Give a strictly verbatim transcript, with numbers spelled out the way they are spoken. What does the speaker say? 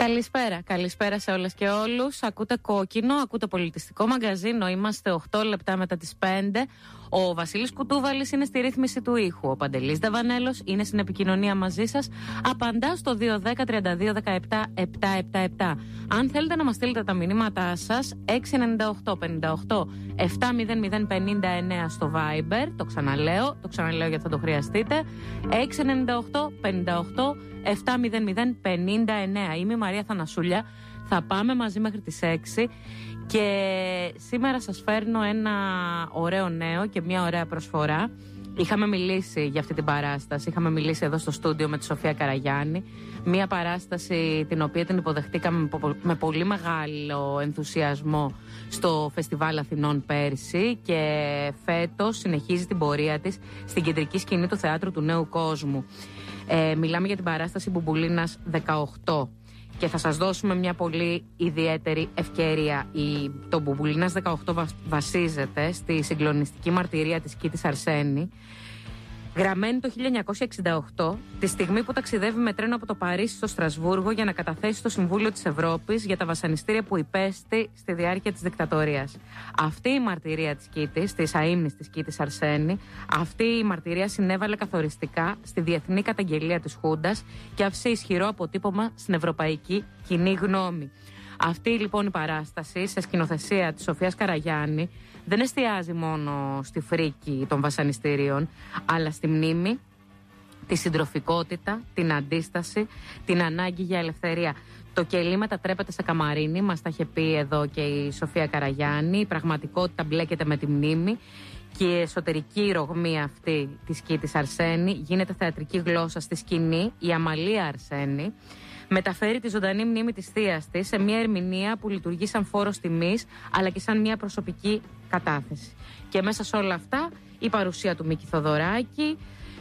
Καλησπέρα, καλησπέρα σε όλες και όλους. Ακούτε Κόκκινο, ακούτε Πολιτιστικό Μαγκαζίνο. Είμαστε οκτώ λεπτά μετά τις πέντε. Ο Βασίλης Κουτούβαλης είναι στη ρύθμιση του ήχου. Ο Παντελής Δαβανέλος είναι στην επικοινωνία μαζί σας. Απαντά στο δύο δέκα τριάντα δύο δεκαεπτά επτακόσια εβδομήντα επτά. Αν θέλετε να μας στείλετε τα μηνύματά σας, έξι εννιά οκτώ πενήντα οκτώ επτακόσια πενήντα εννέα στο Viber. Το ξαναλέω, το ξαναλέω γιατί θα το χρειαστείτε. έξι εννιά οκτώ πενήντα οκτώ επτακόσια πενήντα εννέα. Είμαι η Μαρία Θανασούλια. Θα πάμε μαζί μέχρι τις έξι. Και σήμερα σας φέρνω ένα ωραίο νέο και μια ωραία προσφορά. Είχαμε μιλήσει για αυτή την παράσταση. Είχαμε μιλήσει εδώ στο στούντιο με τη Σοφία Καραγιάννη. Μια παράσταση την οποία την υποδεχτήκαμε με πολύ μεγάλο ενθουσιασμό στο Φεστιβάλ Αθηνών πέρσι. Και φέτος συνεχίζει την πορεία της στην κεντρική σκηνή του Θεάτρου του Νέου Κόσμου. Ε, μιλάμε για την παράσταση Μπουμπουλίνας δεκαοκτώ. Και θα σας δώσουμε μια πολύ ιδιαίτερη ευκαιρία. Η, το Μπουμπουλίνας δεκαοκτώ βασίζεται στη συγκλονιστική μαρτυρία της Κίτης Αρσένη, γραμμένη το χίλια εννιακόσια εξήντα οκτώ, τη στιγμή που ταξιδεύει με τρένο από το Παρίσι στο Στρασβούργο για να καταθέσει στο Συμβούλιο της Ευρώπης για τα βασανιστήρια που υπέστη στη διάρκεια της δικτατορίας. Αυτή η μαρτυρία της Κίτης, της αείμνης της Κίτης Αρσένη, αυτή η μαρτυρία συνέβαλε καθοριστικά στη διεθνή καταγγελία της Χούντας και άφησε ισχυρό αποτύπωμα στην ευρωπαϊκή κοινή γνώμη. Αυτή λοιπόν η παράσταση, σε σκηνοθεσία της Σοφίας Καραγιάννη, δεν εστιάζει μόνο στη φρίκη των βασανιστήριων, αλλά στη μνήμη, τη συντροφικότητα, την αντίσταση, την ανάγκη για ελευθερία. Το κελί μετατρέπεται σε καμαρίνι, μας τα είχε πει εδώ και η Σοφία Καραγιάννη. Η πραγματικότητα μπλέκεται με τη μνήμη και η εσωτερική ρογμή αυτή της Κίτης Αρσένη γίνεται θεατρική γλώσσα στη σκηνή. Η Αμαλία Αρσένη μεταφέρει τη ζωντανή μνήμη της θείας της σε μια ερμηνεία που λειτουργεί σαν φόρος τιμής, αλλά και σαν μια προσωπική κατάθεση. Και μέσα σε όλα αυτά η παρουσία του Μίκη Θοδωράκη,